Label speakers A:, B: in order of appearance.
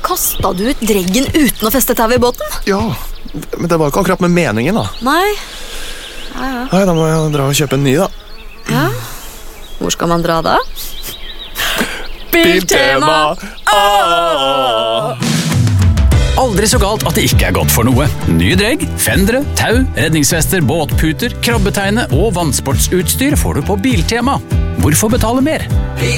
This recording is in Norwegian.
A: Kastet du ut dreggen uten å feste tau i båten?
B: Ja, men det var ikke akkurat med meningen da.
A: Nei.
B: Nei, da må jeg dra og kjøpe en ny da.
A: Ja. Hvor skal man dra da?
B: Biltema!
C: Aldri så galt at det ikke er godt for noe. Nye dregg, fendere, tau, redningsvester, båtputer, krabbeteine og vannsportsutstyr får du på Biltema. Hvorfor betale mer?